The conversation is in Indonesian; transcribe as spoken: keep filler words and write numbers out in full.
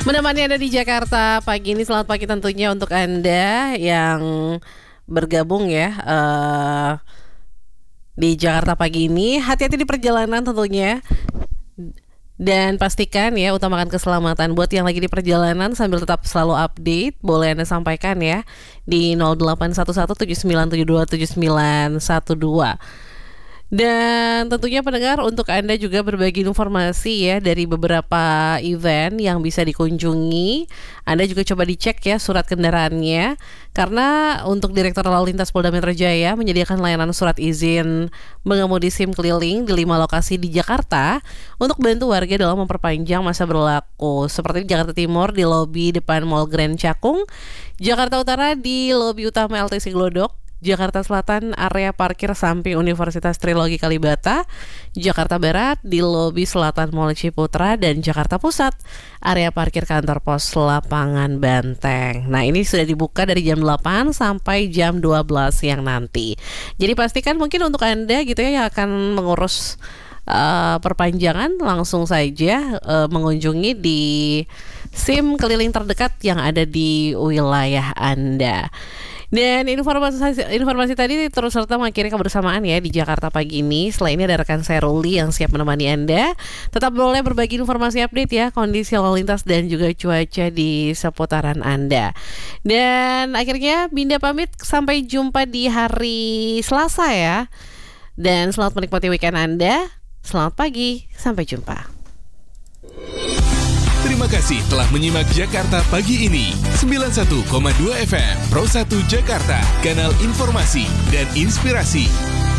Menemani Anda di Jakarta pagi ini. Selamat pagi tentunya untuk Anda yang bergabung ya uh, di Jakarta pagi ini. Hati-hati di perjalanan tentunya. Dan pastikan ya, utamakan keselamatan. Buat yang lagi di perjalanan sambil tetap selalu update, boleh Anda sampaikan ya di nol delapan satu satu tujuh sembilan tujuh dua tujuh sembilan satu dua. Dan tentunya pendengar, untuk Anda juga berbagi informasi ya dari beberapa event yang bisa dikunjungi. Anda juga coba dicek ya surat kendaraannya, karena untuk Direktur Lalu Lintas Polda Metro Jaya menyediakan layanan surat izin mengemudi SIM keliling di lima lokasi di Jakarta untuk bantu warga dalam memperpanjang masa berlaku. Seperti di Jakarta Timur di lobi depan Mall Grand Cakung, Jakarta Utara di lobi utama L T C Glodok, Jakarta Selatan area parkir samping Universitas Trilogi Kalibata, Jakarta Barat di lobi selatan Mall Ciputra, dan Jakarta Pusat area parkir kantor pos Lapangan Banteng. Nah, ini sudah dibuka dari jam delapan sampai jam dua belas siang nanti. Jadi pastikan mungkin untuk Anda gitu ya yang akan mengurus uh, perpanjangan, langsung saja uh, mengunjungi di SIM keliling terdekat yang ada di wilayah Anda. Dan informasi informasi tadi terus serta mengakhiri kebersamaan ya di Jakarta pagi ini. Setelah ini ada rekan saya Ruli yang siap menemani Anda. Tetap boleh berbagi informasi update ya, kondisi lalu lintas dan juga cuaca di seputaran Anda. Dan akhirnya Binda pamit, sampai jumpa di hari Selasa ya. Dan selamat menikmati weekend Anda. Selamat pagi, sampai jumpa. Terima kasih telah menyimak Jakarta Pagi ini. sembilan puluh satu koma dua F M Pro satu Jakarta, kanal informasi dan inspirasi.